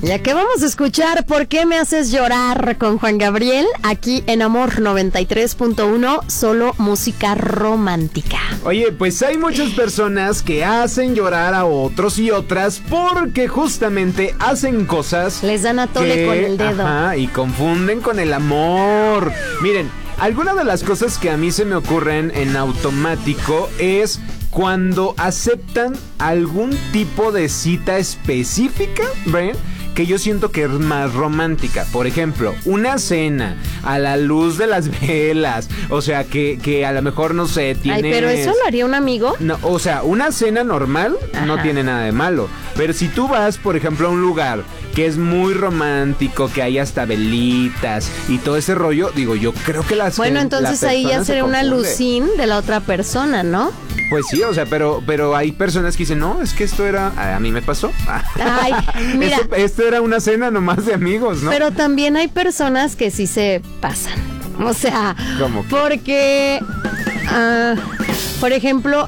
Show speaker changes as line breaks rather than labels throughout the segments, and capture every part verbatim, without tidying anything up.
Ya que vamos a escuchar ¿Por qué me haces llorar? Con Juan Gabriel, aquí en Amor noventa y tres punto uno, solo música romántica.
Oye, pues hay muchas personas que hacen llorar a otros y otras porque justamente hacen cosas...
Les dan a tole
que,
con el dedo.
Ajá, y confunden con el amor. Miren, alguna de las cosas que a mí se me ocurren en automático es... cuando aceptan algún tipo de cita específica, ¿ven? Que yo siento que es más romántica. Por ejemplo, una cena a la luz de las velas. O sea, que, que a lo mejor, no sé, tienes...
Ay, pero ¿eso lo haría un amigo?
No, o sea, una cena normal Ajá. no tiene nada de malo. Pero si tú vas, por ejemplo, a un lugar que es muy romántico, que hay hasta velitas y todo ese rollo, digo, yo creo que las...
Bueno, entonces ahí ya sería una lucín de la otra persona, ¿no?
Pues sí, o sea, pero pero hay personas que dicen, no, es que esto era, a mí me pasó.
Ay, mira.
Esto, esto era una cena nomás de amigos, ¿no?
Pero también hay personas que sí se pasan. O sea,
¿cómo que?
Porque, uh, por ejemplo,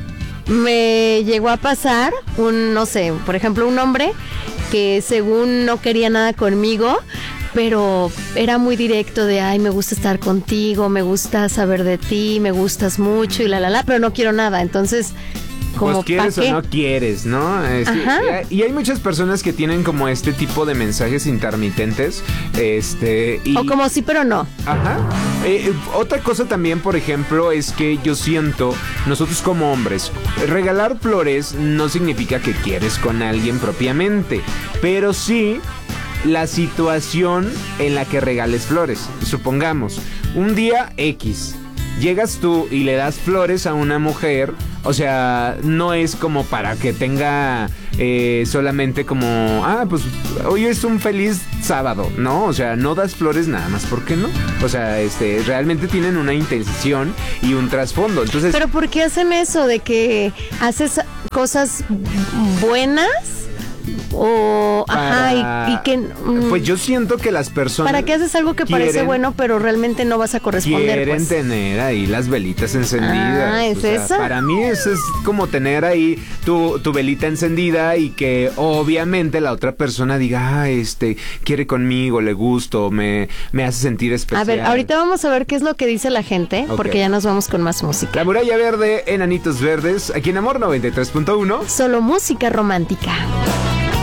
me llegó a pasar un, no sé, por ejemplo, un hombre que según no quería nada conmigo, pero era muy directo de, ay, me gusta estar contigo, me gusta saber de ti, me gustas mucho y la, la, la, pero no quiero nada. Entonces, como,
pues quieres
¿pa' qué?
o no quieres, ¿no? Es que, y hay muchas personas que tienen como este tipo de mensajes intermitentes, este... Y,
o como sí, pero no.
Ajá. Eh, otra cosa también, por ejemplo, es que yo siento, nosotros como hombres, regalar flores no significa que quieres con alguien propiamente, pero sí... la situación en la que regales flores. Supongamos, un día X, llegas tú y le das flores a una mujer, o sea, no es como para que tenga eh, solamente como, ah, pues hoy es un feliz sábado, ¿no? O sea, no das flores nada más, ¿por qué no? O sea, este, realmente tienen una intención y un trasfondo, entonces...
Pero ¿por qué hacen eso de que haces cosas buenas? O,
para,
ajá, y, y que... Mm,
pues yo siento que las personas...
¿para qué haces algo que
quieren,
parece bueno, pero realmente no vas a corresponder?
Quieren
pues?
tener ahí las velitas encendidas.
Ah, ¿es
o sea,
eso?
Para mí eso es como tener ahí tu, tu velita encendida y que obviamente la otra persona diga, ah, este, quiere conmigo, le gusto, me, me hace sentir especial.
A ver, ahorita vamos a ver qué es lo que dice la gente, okay, porque ya nos vamos con más música.
La Muralla Verde, Enanitos Verdes, aquí en Amor noventa y tres punto uno.
Solo música romántica.